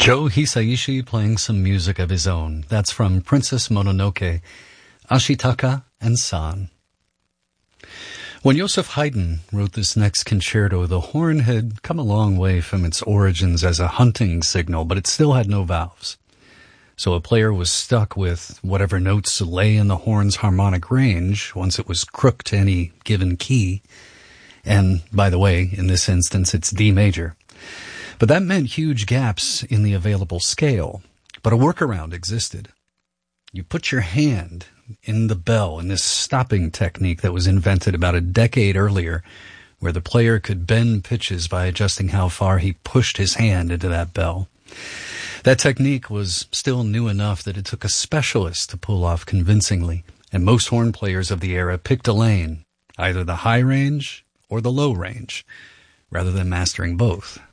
Joe Hisaishi playing some music of his own. That's from Princess Mononoke, Ashitaka and San. When Joseph Haydn wrote this next concerto, the horn had come a long way from its origins as a hunting signal, but it still had no valves. So a player was stuck with whatever notes lay in the horn's harmonic range once it was crooked to any given key. And, by the way, in this instance, it's D major. But that meant huge gaps in the available scale. But a workaround existed. You put your hand in the bell in this stopping technique that was invented about a decade earlier, where the player could bend pitches by adjusting how far he pushed his hand into that bell. That technique was still new enough that it took a specialist to pull off convincingly, and most horn players of the era picked a lane, either the high range or the low range, rather than mastering both.